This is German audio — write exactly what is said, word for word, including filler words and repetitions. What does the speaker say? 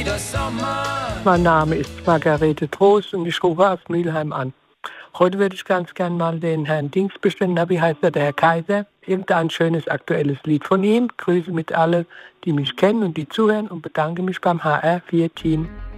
wieder Sommer. Mein Name ist Margarete Trost und ich rufe aus Mülheim an. Heute würde ich ganz gern mal den Herrn Dings bestellen, wie heißt er, der Herr Kaiser. Irgendein schönes aktuelles Lied von ihm. Grüße mit allen, die mich kennen und die zuhören und bedanke mich beim H R vier Team.